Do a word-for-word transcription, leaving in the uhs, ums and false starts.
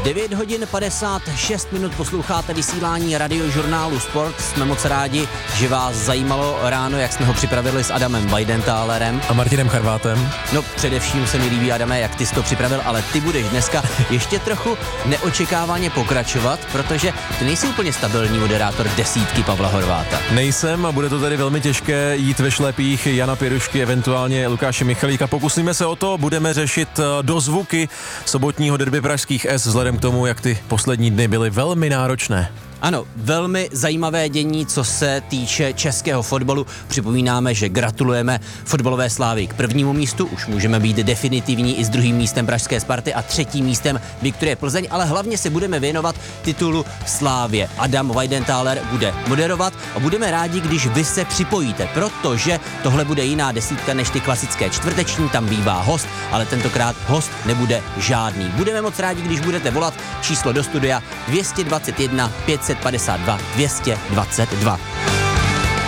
devět hodin padesát šest minut posloucháte vysílání radiožurnálu Sport. Jsme moc rádi, že vás zajímalo ráno, jak jsme ho připravili s Adamem Weidentálerem. A Martinem Charvátem. No především se mi líbí, Adame, jak ty jsi to připravil, ale ty budeš dneska ještě trochu neočekávaně pokračovat, protože ty nejsi úplně stabilní moderátor desítky Pavla Horváta. Nejsem a bude to tady velmi těžké jít ve šlepích Jana Pirušky, eventuálně Lukáše Michalíka. Pokusíme se o to, budeme řešit dozvuky sobotního derby pražských S vzhledem k tomu, jak ty poslední dny byly velmi náročné. Ano, velmi zajímavé dění, co se týče českého fotbalu. Připomínáme, že gratulujeme fotbalové Slávii k prvnímu místu, už můžeme být definitivní i s druhým místem pražské Sparty a třetím místem Viktorie Plzeň, ale hlavně se budeme věnovat titulu Slávie. Adam Weidentáler bude moderovat a budeme rádi, když vy se připojíte, protože tohle bude jiná desítka než ty klasické čtvrteční, tam bývá host, ale tentokrát host nebude žádný. Budeme moc rádi, když budete volat, číslo do studia dvě stě dvacet jedna pět set padesát dva dvě stě dvacet dva.